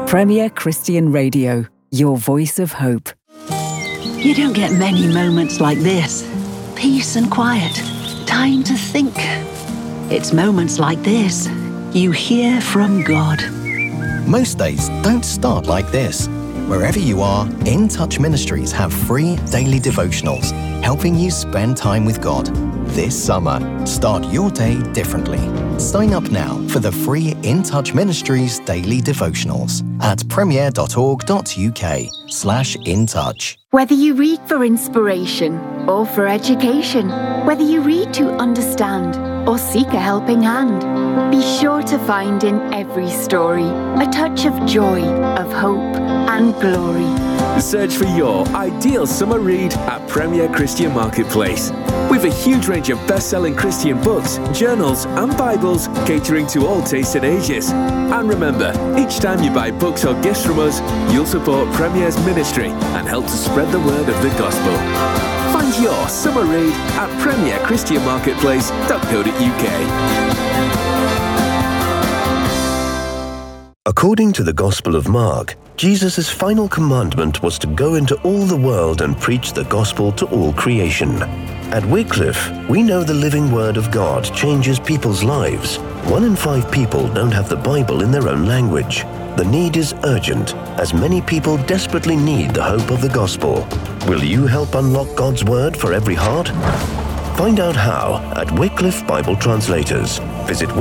Premier Christian Radio, your voice of hope. You don't get many moments like this. Peace and quiet. Time to think. It's moments like this you hear from God. Most days don't start like this. Wherever you are, In Touch Ministries have free daily devotionals, helping you spend time with God. This summer, start your day differently. Sign up now for the free In Touch Ministries daily devotionals at premier.org.uk/intouch. Whether you read for inspiration or for education, whether you read to understand or seek a helping hand, be sure to find in every story a touch of joy, of hope and glory. Search for your ideal summer read at Premier Christian Marketplace. With a huge range of best-selling Christian books, journals and Bibles catering to all tastes and ages. And remember, each time you buy books or gifts from us, you'll support Premier's ministry and help to spread the word of the gospel. Find your summer read at premierchristianmarketplace.co.uk. According to the Gospel of Mark, Jesus' final commandment was to go into all the world and preach the gospel to all creation. At Wycliffe, we know the living word of God changes people's lives. 1 in 5 people don't have the Bible in their own language. The need is urgent, as many people desperately need the hope of the gospel. Will you help unlock God's word for every heart? Find out how at Wycliffe Bible Translators. Visit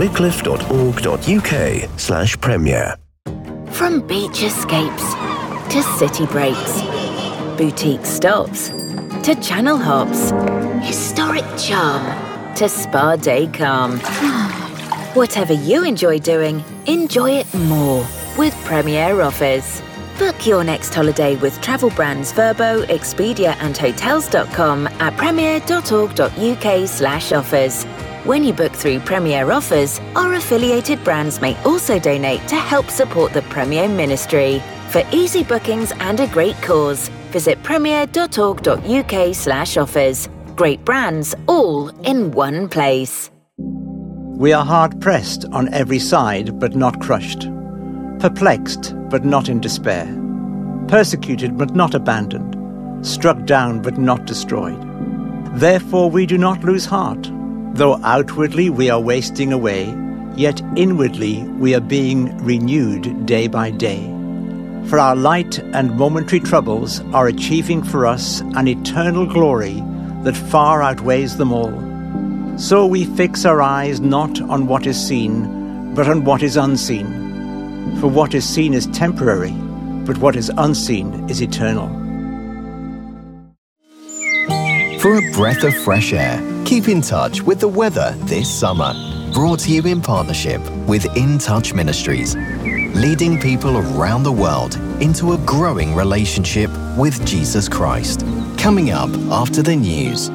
wycliffe.org.uk/premier. From beach escapes to city breaks, boutique stops to channel hops, historic charm to spa day calm. Whatever you enjoy doing, enjoy it more with Premier Offers. Book your next holiday with travel brands Vrbo, Expedia and Hotels.com at premier.org.uk/offers. When you book through Premier Offers, our affiliated brands may also donate to help support the Premier ministry. For easy bookings and a great cause, visit premier.org.uk/offers. Great brands all in one place. We are hard-pressed on every side, but not crushed. Perplexed, but not in despair. Persecuted, but not abandoned. Struck down, but not destroyed. Therefore we do not lose heart. Though outwardly we are wasting away, yet inwardly we are being renewed day by day. For our light and momentary troubles are achieving for us an eternal glory that far outweighs them all. So we fix our eyes not on what is seen, but on what is unseen. For what is seen is temporary, but what is unseen is eternal. For a breath of fresh air, keep in touch with the weather this summer. Brought to you in partnership with In Touch Ministries, leading people around the world into a growing relationship with Jesus Christ. Coming up after the news.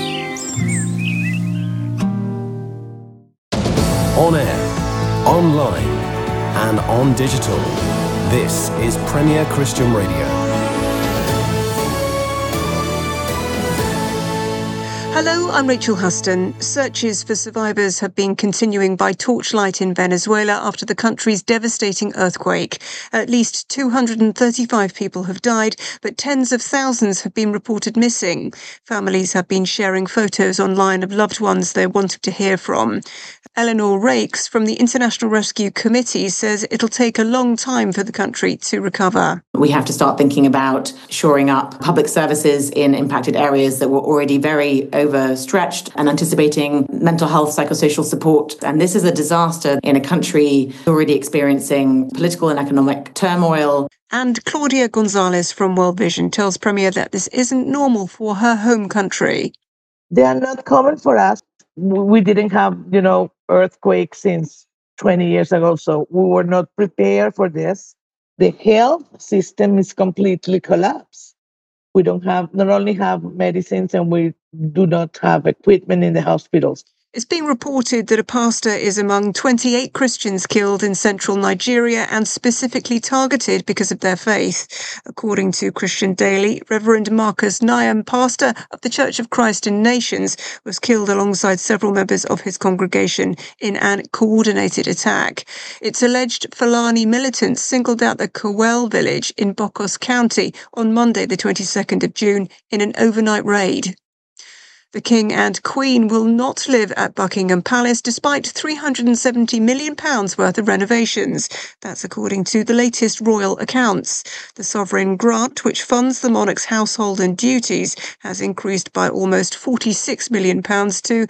On air, online, and on digital. This is Premier Christian Radio. Hello, I'm Rachel Huston. Searches for survivors have been continuing by torchlight in Venezuela after the country's devastating earthquake. At least 235 people have died, but tens of thousands have been reported missing. Families have been sharing photos online of loved ones they're wanting to hear from. Eleanor Rakes from the International Rescue Committee says it'll take a long time for the country to recover. We have to start thinking about shoring up public services in impacted areas that were already very overstretched and anticipating mental health, psychosocial support. And this is a disaster in a country already experiencing political and economic turmoil. And Claudia Gonzalez from World Vision tells Premier that this isn't normal for her home country. They are not common for us. We didn't have, earthquakes since 20 years ago, so we were not prepared for this. The health system is completely collapsed. We not only have medicines, and we do not have equipment in the hospitals. It's being reported that a pastor is among 28 Christians killed in central Nigeria and specifically targeted because of their faith. According to Christian Daily, Reverend Marcus Nyam, pastor of the Church of Christ in Nations, was killed alongside several members of his congregation in an coordinated attack. It's alleged Fulani militants singled out the Kowel village in Bokos County on Monday, the 22nd of June, in an overnight raid. The King and Queen will not live at Buckingham Palace despite £370 million worth of renovations. That's according to the latest royal accounts. The sovereign grant, which funds the monarch's household and duties, has increased by almost £46 million to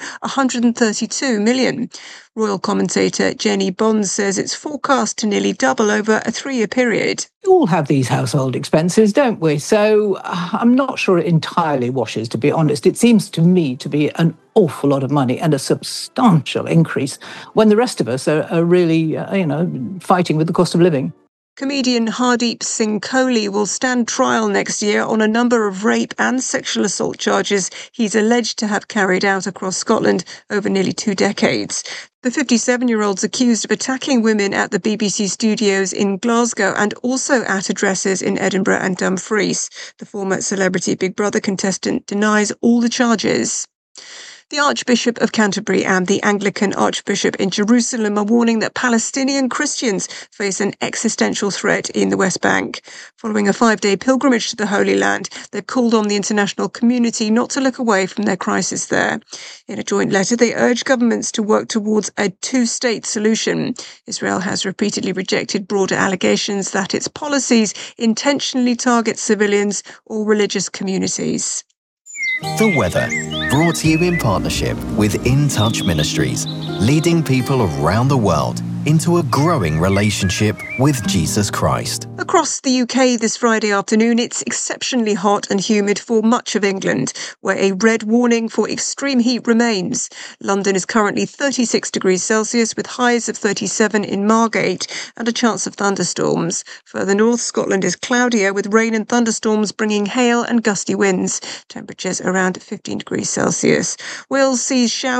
£132 million. Royal commentator Jenny Bond says it's forecast to nearly double over a 3-year period. We all have these household expenses, don't we? So I'm not sure it entirely washes, to be honest. It seems to me to be an awful lot of money and a substantial increase when the rest of us are really, fighting with the cost of living. Comedian Hardeep Singh Kohli will stand trial next year on a number of rape and sexual assault charges he's alleged to have carried out across Scotland over nearly 2 decades. The 57-year-old's accused of attacking women at the BBC studios in Glasgow and also at addresses in Edinburgh and Dumfries. The former Celebrity Big Brother contestant denies all the charges. The Archbishop of Canterbury and the Anglican Archbishop in Jerusalem are warning that Palestinian Christians face an existential threat in the West Bank. Following a 5-day pilgrimage to the Holy Land, they've called on the international community not to look away from their crisis there. In a joint letter, they urge governments to work towards a 2-state solution. Israel has repeatedly rejected broader allegations that its policies intentionally target civilians or religious communities. The weather, brought to you in partnership with In Touch Ministries, leading people around the world into a growing relationship with Jesus Christ. Across the UK this Friday afternoon, it's exceptionally hot and humid for much of England, where a red warning for extreme heat remains. London is currently 36 degrees Celsius with highs of 37 in Margate and a chance of thunderstorms. Further north, Scotland is cloudier with rain and thunderstorms bringing hail and gusty winds. Temperatures around 15 degrees Celsius. Wales sees showers